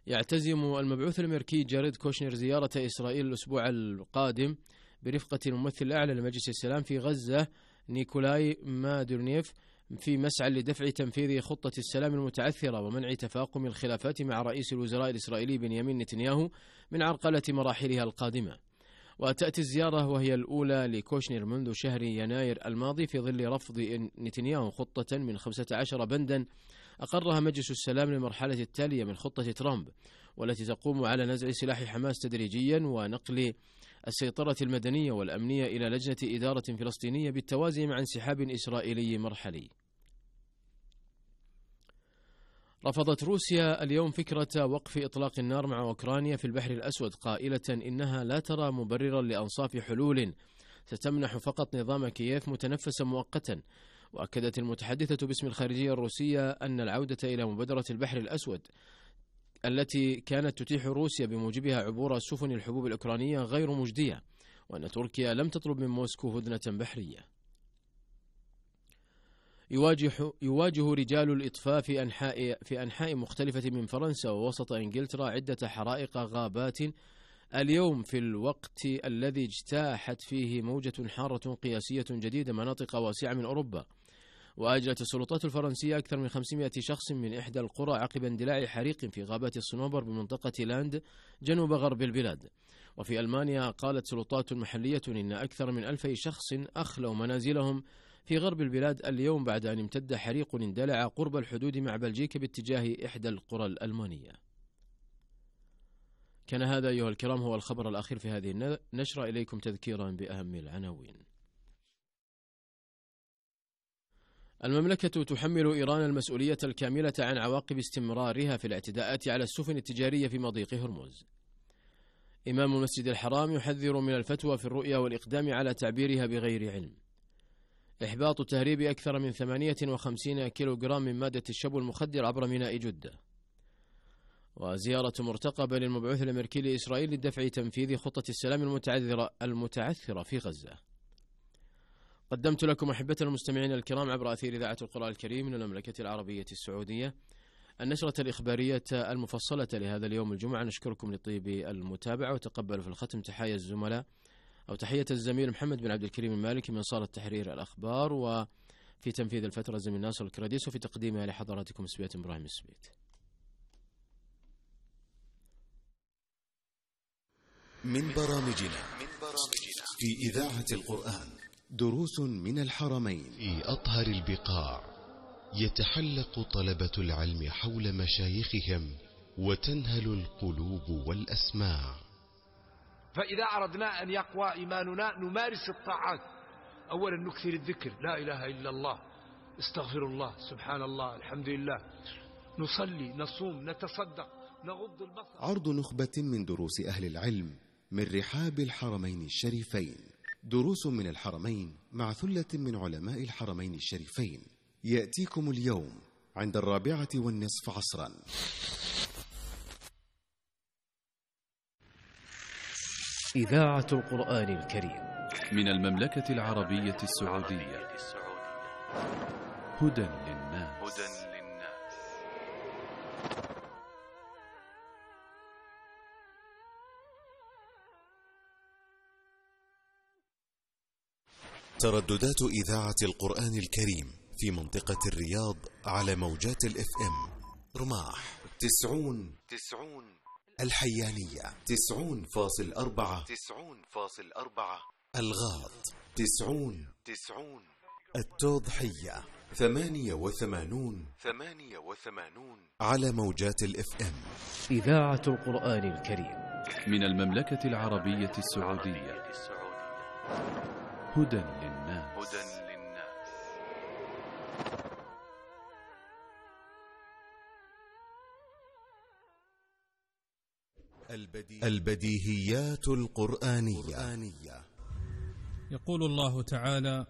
يعتزم المبعوث الأمريكي جاريد كوشنر زيارة إسرائيل الأسبوع القادم برفقة الممثل الأعلى لمجلس السلام في غزة نيكولاي مادورنيف في مسعى لدفع تنفيذ خطة السلام المتعثرة ومنع تفاقم الخلافات مع رئيس الوزراء الإسرائيلي بنيامين نتنياهو من عرقلة مراحلها القادمة. وتأتي الزيارة وهي الأولى لكوشنر منذ شهر يناير الماضي في ظل رفض نتنياهو خطة من 15 بندا أقرها مجلس السلام للمرحلة التالية من خطة ترامب، والتي تقوم على نزع سلاح حماس تدريجيا ونقل السيطرة المدنية والأمنية إلى لجنة إدارة فلسطينية بالتوازي مع انسحاب إسرائيلي مرحلي. رفضت روسيا اليوم فكرة وقف إطلاق النار مع أوكرانيا في البحر الأسود، قائلة إنها لا ترى مبررا لأنصاف حلول ستمنح فقط نظام كييف متنفسا مؤقتا. وأكدت المتحدثة باسم الخارجية الروسية أن العودة إلى مبادرة البحر الأسود التي كانت تتيح روسيا بموجبها عبور سفن الحبوب الأوكرانية غير مجدية، وأن تركيا لم تطلب من موسكو هدنة بحرية. يواجه رجال الإطفاء في أنحاء مختلفة من فرنسا ووسط إنجلترا عدة حرائق غابات اليوم في الوقت الذي اجتاحت فيه موجة حارة قياسية جديدة مناطق واسعة من أوروبا. وأجرت السلطات الفرنسية أكثر من 500 شخص من إحدى القرى عقب اندلاع حريق في غابات الصنوبر بمنطقة لاند جنوب غرب البلاد. وفي ألمانيا قالت سلطات محلية إن أكثر من 1000 شخص أخلوا منازلهم في غرب البلاد اليوم بعد أن امتد حريق اندلع قرب الحدود مع بلجيكا باتجاه إحدى القرى الألمانية. كان هذا أيها الكرام هو الخبر الأخير في هذه النشرة. إليكم تذكيرا بأهم العناوين. المملكة تحمل إيران المسؤولية الكاملة عن عواقب استمرارها في الاعتداءات على السفن التجارية في مضيق هرمز. إمام المسجد الحرام يحذر من الفتوى في الرؤيا والإقدام على تعبيرها بغير علم. إحباط تهريب أكثر من 58 كيلوغرام من مادة الشبو المخدر عبر ميناء جدة. وزيارة مرتقبة للمبعوث الأمريكي لإسرائيل لدفع تنفيذ خطة السلام المتعثرة في غزة. قدمت لكم أحبتنا المستمعين الكرام عبر أثير إذاعة القرآن الكريم من المملكة العربية السعودية النشرة الإخبارية المفصلة لهذا اليوم الجمعة. نشكركم لطيب المتابعة، وتقبلوا في الختم تحية الزملاء أو تحية الزميل محمد بن عبد الكريم المالكي من صالة تحرير الأخبار، وفي تنفيذ الفترة الزميل ناصر الكراديس، وفي تقديمها لحضراتكم سبيت إبراهيم السبيت. من برامجنا في إذاعة القرآن دروس من الحرمين. في أطهر البقاع يتحلق طلبة العلم حول مشايخهم وتنهل القلوب والأسماع. فإذا أردنا أن يقوى إيماننا نمارس الطاعات. أولا نكثر الذكر، لا إله إلا الله، استغفر الله، سبحان الله، الحمد لله، نصلي، نصوم، نتصدق، نغض البصر. عرض نخبة من دروس أهل العلم من رحاب الحرمين الشريفين. دروس من الحرمين مع ثلة من علماء الحرمين الشريفين يأتيكم اليوم عند 4:15 عصرا. إذاعة القرآن الكريم من المملكة العربية السعودية. هدى للناس. ترددات إذاعة القرآن الكريم في منطقة الرياض على موجات الFM: رماح 90، الحيانية 90.4، الغاط 90، التوضحية 88 على موجات الFM. إذاعة القرآن الكريم من المملكة العربية السعودية. هدى للناس. البديهيات القرآنية. يقول الله تعالى: